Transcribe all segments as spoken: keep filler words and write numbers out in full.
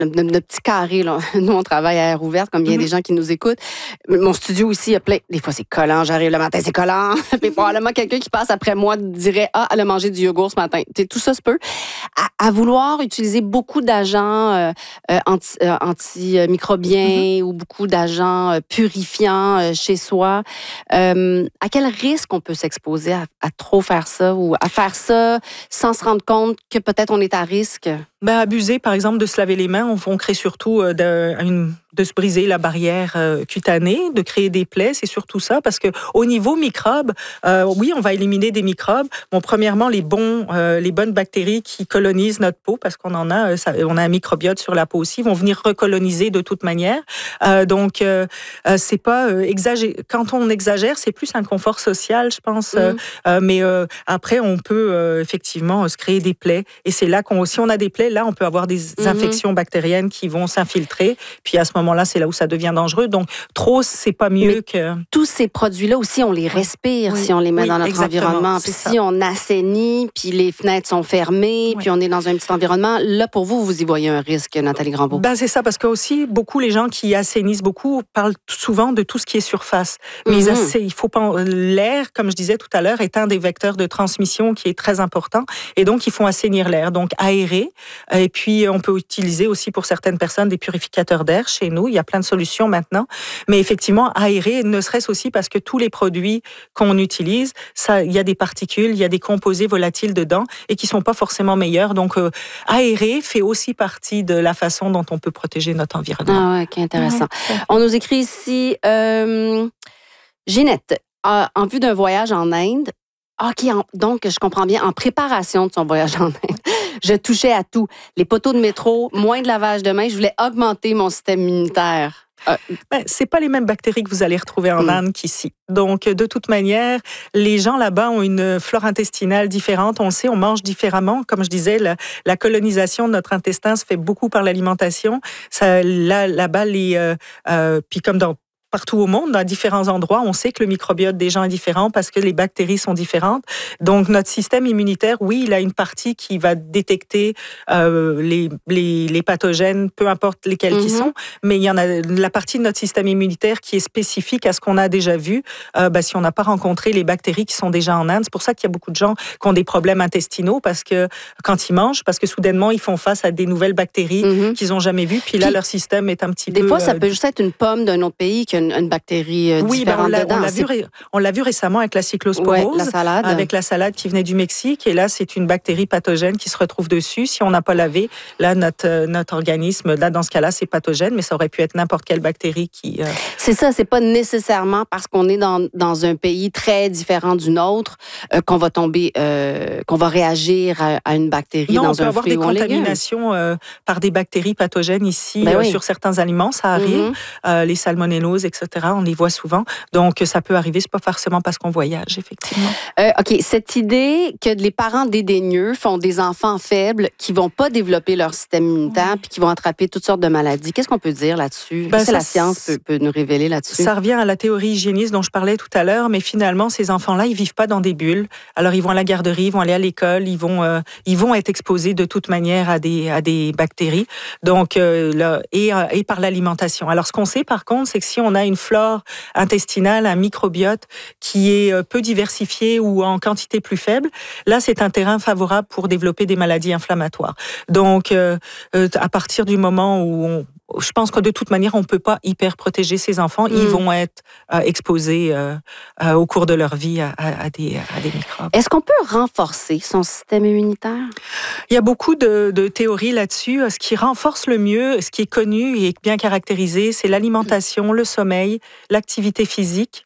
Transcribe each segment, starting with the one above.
notre, notre petit carré, là. Nous, on travaille à air ouverte, comme bien mm-hmm. des gens qui nous écoutent. Mon studio aussi, il y a plein... Des fois, c'est collant. J'arrive le matin, c'est collant. Puis probablement, quelqu'un qui passe après moi dirait « Ah, elle a mangé du yogourt ce matin. » Tout ça se peut. À, à vouloir utiliser beaucoup d'agents euh, anti, euh, antimicrobiens mm-hmm. ou beaucoup d'agents euh, purifiants euh, chez soi, euh, à quel risque on peut s'exposer à, à trop faire ça ou à faire ça sans se rendre compte que peut-être on est à risque? Ben, abuser, par exemple, de se laver les mains, on, on crée surtout euh, de, une, de se briser la barrière euh, cutanée, de créer des plaies, c'est surtout ça, parce que au niveau microbes, euh, oui, on va éliminer des microbes. Bon, premièrement, les bons, euh, les bonnes bactéries qui colonisent notre peau, parce qu'on en a, ça, on a un microbiote sur la peau aussi, vont venir recoloniser de toute manière. Euh, donc, euh, euh, c'est pas euh, exagéré. Quand on exagère, c'est plus un confort social, je pense. Mmh. Euh, euh, mais euh, après, on peut euh, effectivement se créer des plaies, et c'est là qu'on, si on a des plaies, là, on peut avoir des mm-hmm. infections bactériennes qui vont s'infiltrer. Puis à ce moment-là, c'est là où ça devient dangereux. Donc, trop, c'est pas mieux Mais que... Tous ces produits-là aussi, on les respire oui. si on les met oui, dans notre environnement. Puis si on assainit, puis les fenêtres sont fermées, oui. puis on est dans un petit environnement, là, pour vous, vous y voyez un risque, Nathalie Grambeau? Ben, c'est ça, parce que aussi, beaucoup, les gens qui assainissent beaucoup parlent souvent de tout ce qui est surface. Mais mm-hmm. assez, il faut pas... L'air, comme je disais tout à l'heure, est un des vecteurs de transmission qui est très important. Et donc, il faut assainir l'air. Donc, aérer. Et puis, on peut utiliser aussi pour certaines personnes des purificateurs d'air chez nous. Il y a plein de solutions maintenant. Mais effectivement, aérer, ne serait-ce aussi parce que tous les produits qu'on utilise, ça, il y a des particules, il y a des composés volatiles dedans et qui ne sont pas forcément meilleurs. Donc, euh, aérer fait aussi partie de la façon dont on peut protéger notre environnement. Ah ouais, qui intéressant. Ouais. On nous écrit ici, euh, Ginette, euh, en vue d'un voyage en Inde, OK, en, donc, je comprends bien, en préparation de son voyage en Inde, je touchais à tout. Les poteaux de métro, moins de lavage de mains, je voulais augmenter mon système immunitaire. Euh, ben, c'est pas les mêmes bactéries que vous allez retrouver en mmh. Inde qu'ici. Donc, de toute manière, les gens là-bas ont une flore intestinale différente. On le sait, on mange différemment. Comme je disais, la, la colonisation de notre intestin se fait beaucoup par l'alimentation. Ça, là, là-bas, les, euh, euh, puis comme dans partout au monde, dans différents endroits, on sait que le microbiote des gens est différent parce que les bactéries sont différentes. Donc, notre système immunitaire, oui, il a une partie qui va détecter euh, les, les, les pathogènes, peu importe lesquels mm-hmm. qu'ils sont, mais il y en a la partie de notre système immunitaire qui est spécifique à ce qu'on a déjà vu. Euh, ben, si on n'a pas rencontré les bactéries qui sont déjà en Inde, c'est pour ça qu'il y a beaucoup de gens qui ont des problèmes intestinaux parce que quand ils mangent, parce que soudainement, ils font face à des nouvelles bactéries mm-hmm. qu'ils n'ont jamais vues, puis là, puis, leur système est un petit des peu... Des fois, ça euh, peut juste être une pomme d'un autre pays qui une, une bactérie euh, oui, différente ben on l'a, dedans. On l'a, vu, on l'a vu récemment avec la cyclosporose, ouais, la salade. avec la salade qui venait du Mexique. Et là, c'est une bactérie pathogène qui se retrouve dessus. Si on n'a pas lavé, là, notre, notre organisme, là, dans ce cas-là, c'est pathogène, mais ça aurait pu être n'importe quelle bactérie qui... Euh... C'est ça, c'est pas nécessairement parce qu'on est dans, dans un pays très différent du nôtre euh, qu'on va tomber, euh, qu'on va réagir à, à une bactérie non, dans un fruit ou un légume. Non, on peut avoir des contaminations euh, par des bactéries pathogènes ici, ben euh, oui. sur certains aliments, ça arrive. Mm-hmm. Euh, les salmonelloses, et cetera, on les voit souvent. Donc, ça peut arriver, c'est pas forcément parce qu'on voyage, effectivement. Euh, OK, cette idée que les parents dédaigneux font des enfants faibles qui vont pas développer leur système immunitaire puis qui vont attraper toutes sortes de maladies, qu'est-ce qu'on peut dire là-dessus? Ben, Qu'est-ce que la science peut, peut nous révéler là-dessus? Ça revient à la théorie hygiéniste dont je parlais tout à l'heure, mais finalement, ces enfants-là, ils vivent pas dans des bulles. Alors, ils vont à la garderie, ils vont aller à l'école, ils vont, euh, ils vont être exposés de toute manière à des, à des bactéries. Donc, euh, là, et, et par l'alimentation. Alors, ce qu'on sait, par contre, c'est que si on a une flore intestinale, un microbiote qui est peu diversifié ou en quantité plus faible, là, c'est un terrain favorable pour développer des maladies inflammatoires. Donc, euh, à partir du moment où on je pense que de toute manière, on ne peut pas hyper protéger ces enfants. Mmh. Ils vont être euh, exposés euh, euh, au cours de leur vie à, à, à, des, à des microbes. Est-ce qu'on peut renforcer son système immunitaire? Il y a beaucoup de, de théories là-dessus. Ce qui renforce le mieux, ce qui est connu et bien caractérisé, c'est l'alimentation, le sommeil, l'activité physique.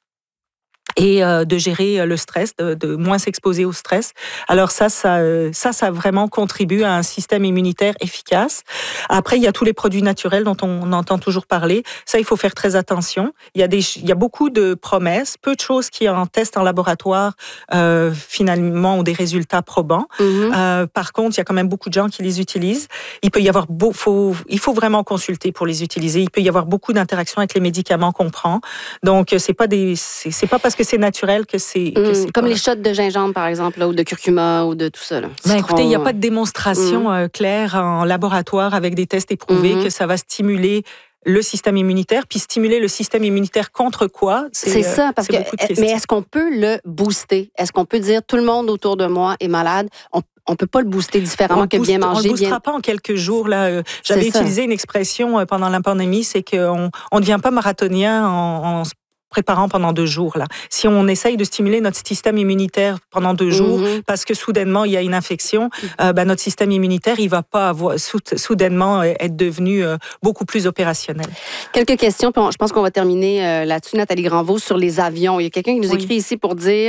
Et euh, de gérer le stress, de, de moins s'exposer au stress. Alors ça, ça, ça, ça vraiment contribue à un système immunitaire efficace. Après, il y a tous les produits naturels dont on entend toujours parler. Ça, il faut faire très attention. Il y a des, il y a beaucoup de promesses, peu de choses qui en testent en laboratoire euh, finalement ont des résultats probants. Mm-hmm. Euh, par contre, il y a quand même beaucoup de gens qui les utilisent. Il peut y avoir beau, faut, il faut vraiment consulter pour les utiliser. Il peut y avoir beaucoup d'interactions avec les médicaments qu'on prend. Donc, c'est pas des, c'est, c'est pas parce que c'est naturel, que c'est... Mmh, que c'est comme pas... les shots de gingembre, par exemple, là, ou de curcuma, ou de tout ça. Là. Ben, Citron, écoutez, il n'y a pas de démonstration mmh. euh, claire en laboratoire avec des tests éprouvés mmh. que ça va stimuler le système immunitaire, puis stimuler le système immunitaire contre quoi? C'est, c'est ça, parce que, mais est-ce qu'on peut le booster? Est-ce qu'on peut dire tout le monde autour de moi est malade? On On peut pas le booster différemment on que booste, bien manger. On le boostera bien... pas en quelques jours. Là, j'avais utilisé une expression pendant la pandémie, c'est qu'on on devient pas marathonien en, en se préparant pendant deux jours. Là. Si on essaye de stimuler notre système immunitaire pendant deux jours, mm-hmm. parce que soudainement il y a une infection, euh, ben, notre système immunitaire il va pas avoir soudainement être devenu euh, beaucoup plus opérationnel. Quelques questions, puis on, je pense qu'on va terminer euh, là-dessus, Nathalie Granvaux, sur les avions. Il y a quelqu'un qui nous oui. écrit ici pour dire.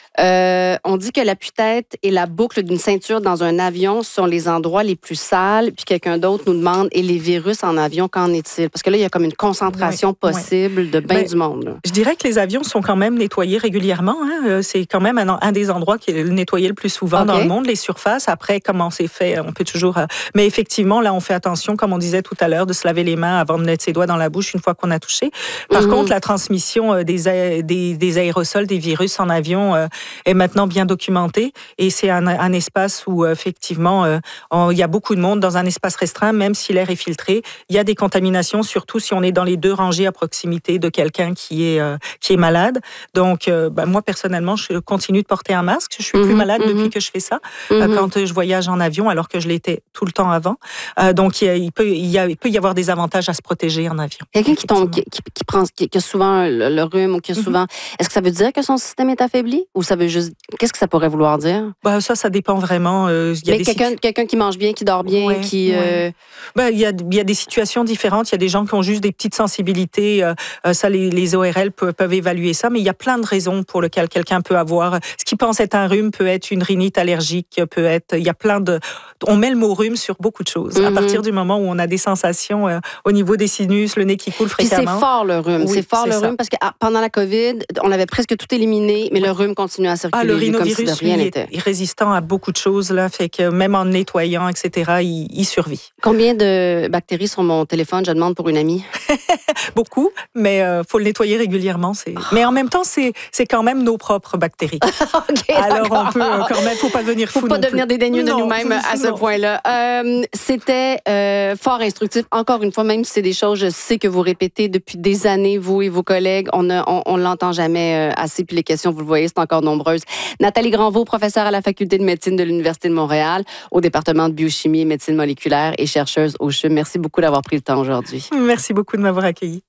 Euh, on dit que l'appui-tête et la boucle d'une ceinture dans un avion sont les endroits les plus sales. Puis quelqu'un d'autre nous demande, et les virus en avion, qu'en est-il? Parce que là, il y a comme une concentration oui, possible oui. de bien ben, du monde. Là. Je dirais que les avions sont quand même nettoyés régulièrement. Hein. C'est quand même un, un des endroits qui est nettoyé le plus souvent okay. dans le monde, les surfaces. Après, comment c'est fait, on peut toujours... Mais effectivement, là, on fait attention, comme on disait tout à l'heure, de se laver les mains avant de mettre ses doigts dans la bouche une fois qu'on a touché. Par mm-hmm. contre, la transmission des, des, des aérosols, des virus en avion... Euh, est maintenant bien documenté et c'est un, un espace où effectivement euh, on, il y a beaucoup de monde dans un espace restreint, même si l'air est filtré. Il y a des contaminations, surtout si on est dans les deux rangées à proximité de quelqu'un qui est euh, qui est malade. Donc euh, ben, moi personnellement, je continue de porter un masque. Je suis mm-hmm, plus malade mm-hmm. depuis que je fais ça. Mm-hmm. Euh, quand je voyage en avion, alors que je l'étais tout le temps avant. Euh, donc il, il peut il, y a, il peut y avoir des avantages à se protéger en avion. Quelqu'un qui tombe, qui, qui, qui prend, qui, qui a souvent le, le rhume ou qui a souvent, mm-hmm. est-ce que ça veut dire que son système est affaibli ou ça veut juste, qu'est-ce que ça pourrait vouloir dire? Ben, ça, ça dépend vraiment. Euh, y a Mais des quelqu'un, situ... quelqu'un qui mange bien, qui dort bien, ouais, qui... Ouais. Euh... Ben, il y a, il y a des situations différentes. Il y a des gens qui ont juste des petites sensibilités. Euh, ça, les, les O R L peuvent, peuvent évaluer ça. Mais il y a plein de raisons pour lesquelles quelqu'un peut avoir... Ce qui pense être un rhume peut être une rhinite allergique, peut être... Il y a plein de... On met le mot rhume sur beaucoup de choses. Mm-hmm. À partir du moment où on a des sensations euh, au niveau des sinus, le nez qui coule fréquemment. Puis c'est fort le rhume. Oui, c'est fort c'est le ça. rhume parce que ah, pendant la COVID, on avait presque tout éliminé, mais oui. le rhume continue à circuler. Ah, le rhinovirus, comme si de rien lui, n'était. est résistant à beaucoup de choses, là, fait que même en nettoyant, et cetera, il, il survit. Combien de bactéries sur mon téléphone, je demande pour une amie? Beaucoup, mais il euh, faut le nettoyer régulièrement. C'est... Oh. Mais en même temps, c'est, c'est quand même nos propres bactéries. okay, Alors d'accord. on peut euh, quand même, faut pas devenir fou. Faut pas non devenir plus. dédaigneux de non, nous-mêmes à ce non. point-là. Euh, c'était euh, fort instructif. Encore une fois, même si c'est des choses, je sais que vous répétez depuis des années, vous et vos collègues, on ne on, on l'entend jamais euh, assez. Puis les questions, vous le voyez, c'est encore nombreuses. Nathalie Granvaux, professeure à la Faculté de médecine de l'Université de Montréal, au département de biochimie et médecine moléculaire et chercheuse au C H U M. Merci beaucoup d'avoir pris le temps aujourd'hui. Merci beaucoup de m'avoir accueillie.